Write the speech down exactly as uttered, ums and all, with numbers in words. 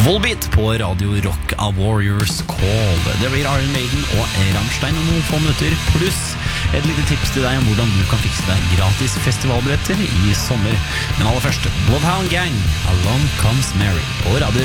Volbeat på Radio Rock A Warriors Call. Det blir Iron Maiden og Rammstein om noen få minutter, pluss et lite tips til deg om hvordan du kan fikse deg gratis festivalbilletter i sommer. Men aller først, Bloodhound Gang, Along Comes Mary på Radio